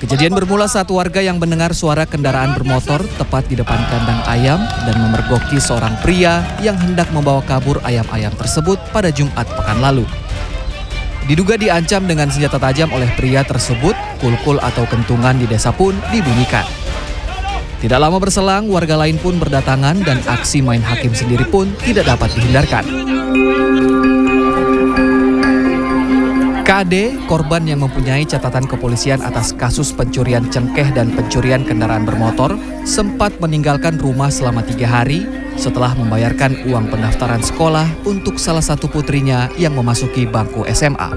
Kejadian bermula saat warga yang mendengar suara kendaraan bermotor tepat di depan kandang ayam dan memergoki seorang pria yang hendak membawa kabur ayam-ayam tersebut pada Jumat pekan lalu. Diduga diancam dengan senjata tajam oleh pria tersebut, kulkul atau kentungan di desa pun dibunyikan. Tidak lama berselang, warga lain pun berdatangan dan aksi main hakim sendiri pun tidak dapat dihindarkan. KD, korban yang mempunyai catatan kepolisian atas kasus pencurian cengkeh dan pencurian kendaraan bermotor, sempat meninggalkan rumah selama 3 hari setelah membayarkan uang pendaftaran sekolah untuk salah satu putrinya yang memasuki bangku SMA.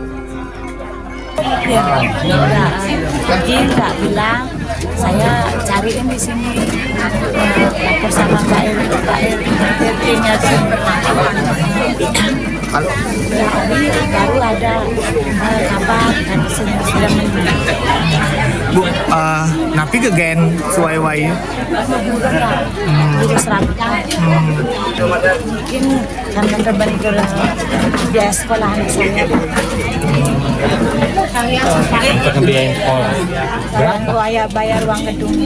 Pergi nggak bilang, saya cariin di sini, lapor sama Pak RT-nya di baru ada kabar dari sini sudah meninggal. Bu, napi ke gen suai-wai? Jadi serangkang. Mungkin karena terbentur biaya sekolah anak saya. Untuk biaya sekolah. Bantu ayah bayar uang gedungnya.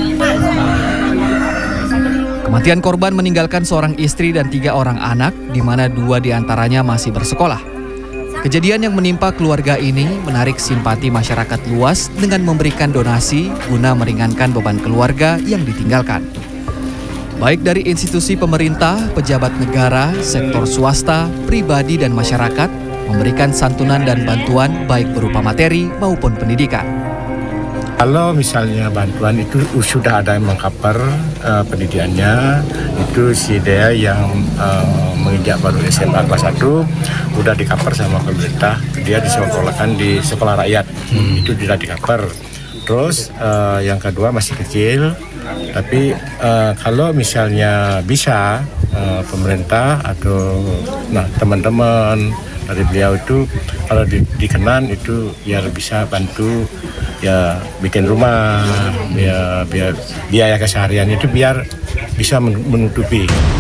Kematian korban meninggalkan seorang istri dan 3 orang anak, di mana 2 diantaranya masih bersekolah. Kejadian yang menimpa keluarga ini menarik simpati masyarakat luas dengan memberikan donasi guna meringankan beban keluarga yang ditinggalkan. Baik dari institusi pemerintah, pejabat negara, sektor swasta, pribadi dan masyarakat memberikan santunan dan bantuan baik berupa materi maupun pendidikan. Kalau misalnya bantuan itu sudah ada yang mengcover pendidikannya, itu si dia yang menginjak baru SMA kelas 1 udah di-cover sama pemerintah, dia disekolahkan di sekolah rakyat, itu tidak di-cover. Terus yang kedua masih kecil, tapi kalau misalnya bisa pemerintah atau teman-teman dari beliau itu kalau dikenan itu biar bisa bantu ya bikin rumah, biar biaya keseharian itu biar bisa menutupi.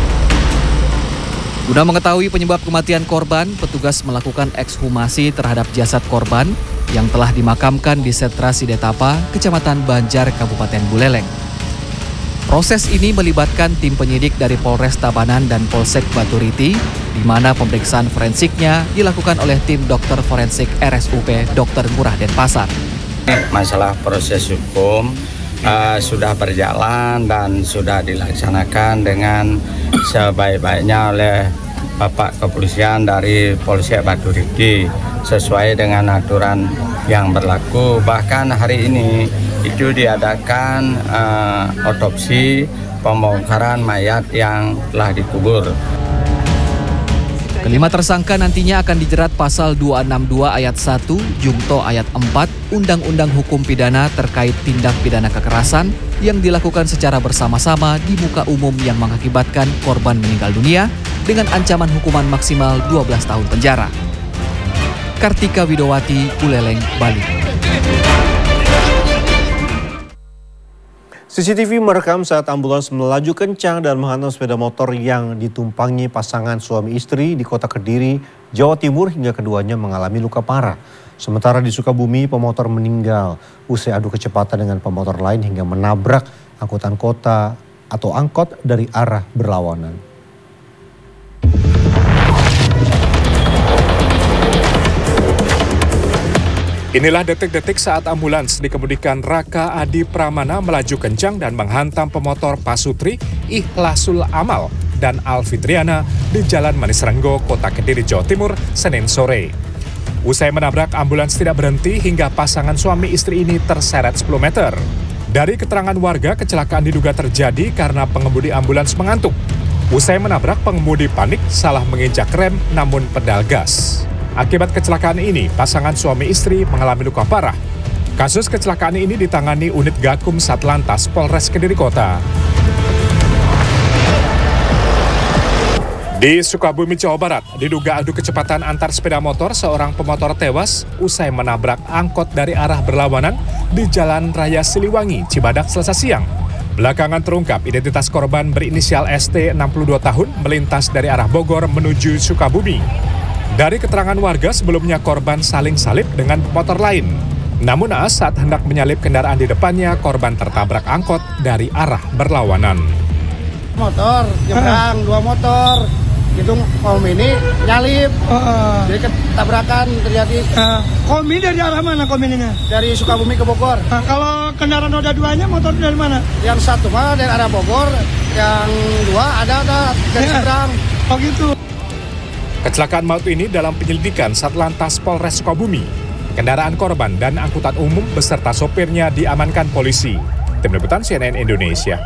Guna mengetahui penyebab kematian korban, petugas melakukan ekshumasi terhadap jasad korban yang telah dimakamkan di Setra Sidetapa, Kecamatan Banjar, Kabupaten Buleleng. Proses ini melibatkan tim penyidik dari Polres Tabanan dan Polsek Baturiti, di mana pemeriksaan forensiknya dilakukan oleh tim dokter forensik RSUP Dr. Ngurah Denpasar. Masalah proses hukum sudah berjalan dan sudah dilaksanakan dengan sebaik-baiknya oleh Bapak Kepolisian dari Polsek Baturiti sesuai dengan aturan yang berlaku. Bahkan hari ini itu diadakan otopsi pembongkaran mayat yang telah dikubur. Kelima tersangka nantinya akan dijerat pasal 262 ayat 1, Jungto ayat 4, Undang-Undang Hukum Pidana terkait tindak pidana kekerasan yang dilakukan secara bersama-sama di muka umum yang mengakibatkan korban meninggal dunia dengan ancaman hukuman maksimal 12 tahun penjara. Kartika Widowati, Buleleng, Bali. CCTV merekam saat ambulans melaju kencang dan menghantam sepeda motor yang ditumpangi pasangan suami istri di Kota Kediri, Jawa Timur hingga keduanya mengalami luka parah. Sementara di Sukabumi, pemotor meninggal usai adu kecepatan dengan pemotor lain hingga menabrak angkutan kota atau angkot dari arah berlawanan. Inilah detik-detik saat ambulans dikemudikan Raka Adi Pramana melaju kencang dan menghantam pemotor Pasutri, Ikhlasul Amal, dan Alfitriana di Jalan Manis Renggo, Kota Kediri, Jawa Timur, Senin sore. Usai menabrak, ambulans tidak berhenti hingga pasangan suami istri ini terseret 10 meter. Dari keterangan warga, kecelakaan diduga terjadi karena pengemudi ambulans mengantuk. Usai menabrak, pengemudi panik salah menginjak rem namun pedal gas. Akibat kecelakaan ini, pasangan suami istri mengalami luka parah. Kasus kecelakaan ini ditangani unit Gakum Satlantas Polres Kediri Kota. Di Sukabumi, Jawa Barat, diduga adu kecepatan antar sepeda motor, seorang pemotor tewas usai menabrak angkot dari arah berlawanan di Jalan Raya Siliwangi, Cibadak, Selasa siang. Belakangan terungkap identitas korban berinisial ST 62 tahun melintas dari arah Bogor menuju Sukabumi. Dari keterangan warga, sebelumnya korban saling salib dengan pemotor lain. Namun naas saat hendak menyalip kendaraan di depannya, korban tertabrak angkot dari arah berlawanan. Motor, nyebrang, 2 motor. Itu Komini nyalip, jadi ketabrakan terjadi. Komini dari arah mana komininya? Dari Sukabumi ke Bogor. Kalau kendaraan roda 2-nya motor dari mana? Yang satu mah dari arah Bogor, yang 2 ada dari seberang. Oh gitu. Kecelakaan maut ini dalam penyelidikan Satlantas Polres Sukabumi. Kendaraan korban dan angkutan umum beserta sopirnya diamankan polisi. Tim Liputan CNN Indonesia.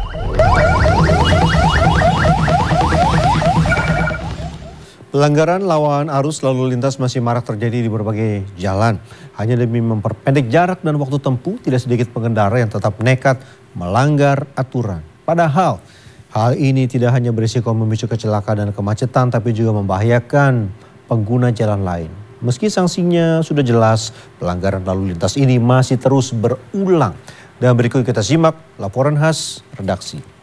Pelanggaran lawan arus lalu lintas masih marak terjadi di berbagai jalan. Hanya demi memperpendek jarak dan waktu tempuh, tidak sedikit pengendara yang tetap nekat melanggar aturan. Padahal hal ini tidak hanya berisiko memicu kecelakaan dan kemacetan, tapi juga membahayakan pengguna jalan lain. Meski sanksinya sudah jelas, pelanggaran lalu lintas ini masih terus berulang. Dan berikut kita simak laporan khas redaksi.